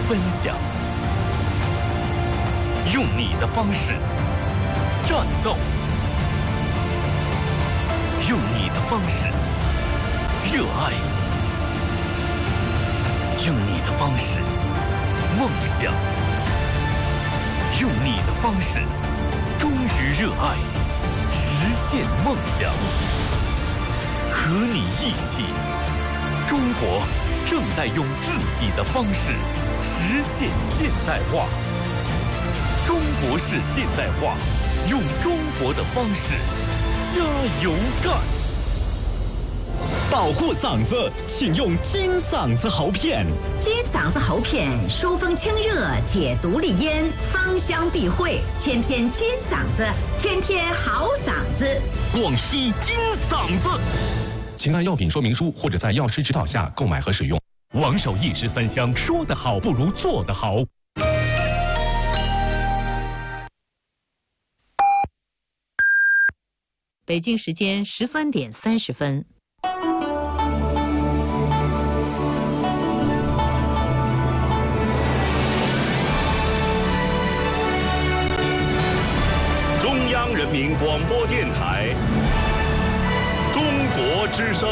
分享，用你的方式战斗，用你的方式热爱，用你的方式梦想，用你的方式忠于热爱，实现梦想。和你一起，中国正在用自己的方式实现现代化。中国式现代化，用中国的方式加油干！ 保护嗓子，请用金嗓子喉片。 金嗓子喉片疏风清热，解毒利咽，芳香避秽，天天金嗓子，天天好嗓子。 广西金嗓子。请按药品说明书或者在药师指导下购买和使用。王守义十三香，说得好不如做得好。 北京时间13点30分。 中央人民广播电台，中国之声。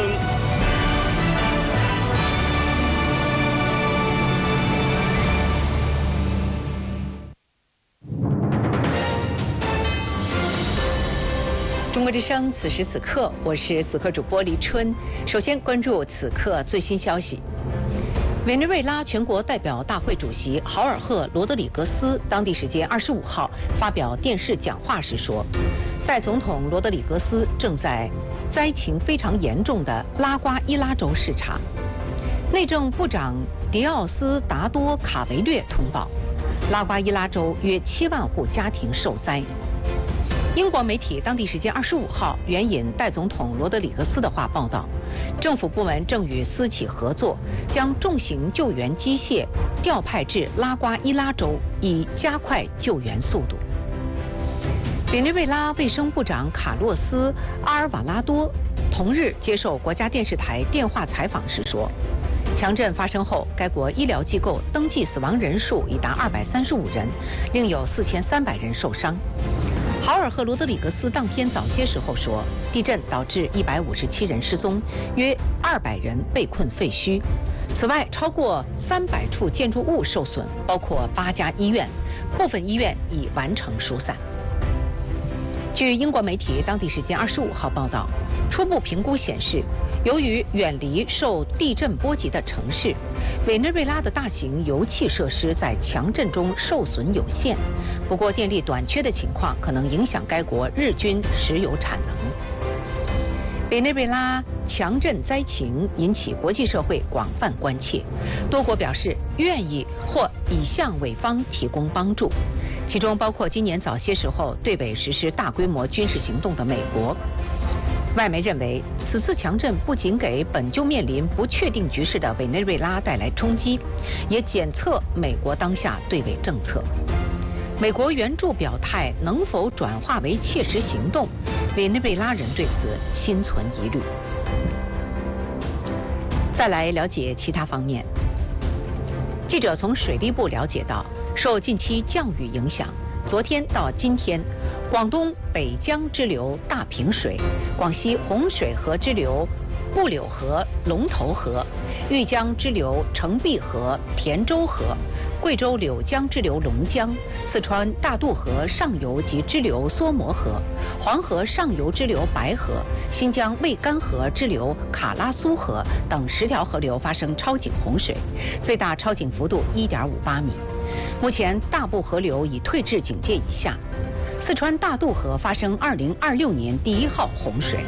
中国之声，此时此刻，我是此刻主播黎春。首先关注此刻最新消息。委内瑞拉全国代表大会主席豪尔赫·罗德里格斯当地时间25号发表电视讲话时说，代总统罗德里格斯正在灾情非常严重的拉瓜伊拉州视察。内政部长迪奥斯达多卡维略通报，拉瓜伊拉州约7万户家庭受灾。英国媒体当地时间25号援引代总统罗德里格斯的话报道，政府部门正与私企合作，将重型救援机械调派至拉瓜伊拉州，以加快救援速度。委内瑞拉卫生部长卡洛斯·阿尔瓦拉多同日接受国家电视台电话采访时说，强震发生后，该国医疗机构登记死亡人数已达235人，另有4300人受伤。豪尔赫罗德里格斯当天早些时候说，地震导致157人失踪，约200人被困废墟。此外，超过300处建筑物受损，包括8家医院，部分医院已完成疏散。据英国媒体当地时间25号报道，初步评估显示，由于远离受地震波及的城市，委内瑞拉的大型油气设施在强震中受损有限。不过，电力短缺的情况可能影响该国日均石油产能。委内瑞拉强震灾情引起国际社会广泛关切，多国表示愿意或已向委方提供帮助，其中包括今年早些时候对委实施大规模军事行动的美国。外媒认为，此次强震不仅给本就面临不确定局势的委内瑞拉带来冲击，也检测美国当下对委政策。美国援助表态能否转化为切实行动，委内瑞拉人对此心存疑虑。再来了解其他方面。记者从水利部了解到，受近期降雨影响，昨天到今天，广东北江支流大平水、广西洪水河支流布柳河、龙头河、豫江支流澄碧河、田州河、贵州柳江支流龙江、四川大渡河上游及支流梭摩河、黄河上游支流白河、新疆渭干河支流卡拉苏河等10条河流发生超警洪水，最大超警幅度1.58米。目前大部河流已退至警戒以下。四川大渡河发生2026年第1号洪水。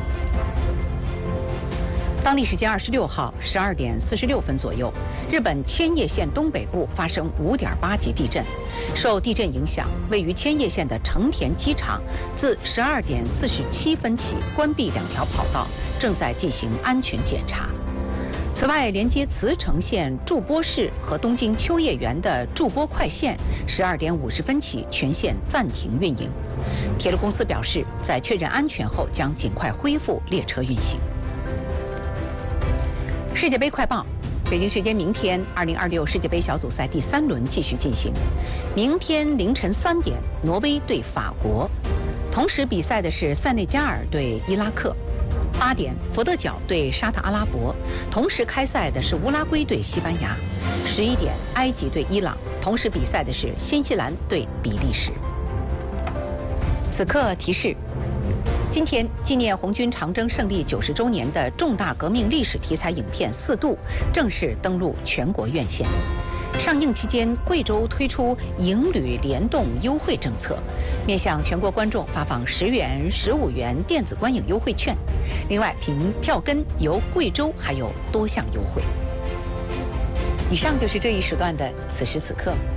当地时间26号12点46分左右，日本千叶县东北部发生5.8级地震。受地震影响，位于千叶县的成田机场自12点47分起关闭2条跑道，正在进行安全检查。此外，连接茨城县筑波市和东京秋叶原的筑波快线12点50分起全线暂停运营。铁路公司表示，在确认安全后，将尽快恢复列车运行。世界杯快报： 北京时间明天，2026世界杯小组赛第3轮继续进行。明天凌晨3点，挪威对法国；同时比赛的是塞内加尔对伊拉克。8点，佛得角对沙特阿拉伯；同时开赛的是乌拉圭对西班牙。11点，埃及对伊朗；同时比赛的是新西兰对比利时。此刻提示。今天纪念红军长征胜利90周年的重大革命历史题材影片《4度》正式登陆全国院线。上映期间，贵州推出营旅联动优惠政策，面向全国观众发放10元、15元电子观影优惠券。另外，凭票根游贵州还有多项优惠。以上就是这一时段的此时此刻。